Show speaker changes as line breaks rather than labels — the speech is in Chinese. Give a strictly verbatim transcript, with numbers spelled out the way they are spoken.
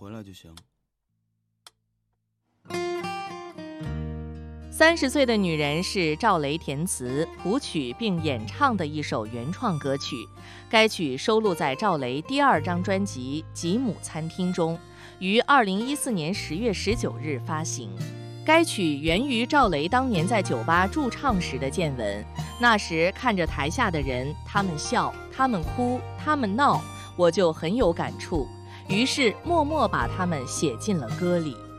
回来就行。
三十岁的女人是赵雷填词、谱曲并演唱的一首原创歌曲，该曲收录在赵雷第二张专辑《吉姆餐厅》中，于二零一四年十月十九日发行。该曲源于赵雷当年在酒吧驻唱时的见闻，那时看着台下的人，他们笑，他们哭，他们闹，我就很有感触，于是默默把他们写进了歌里。